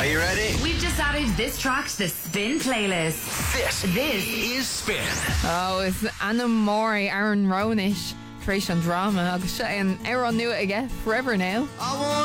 Are you ready? We've just added this track to the Spin playlist. This is Spin. Oh, it's Anna Mori, Aaron Ronish, Trace on Drama. Agus sé an Aaron nua aige forever now. I want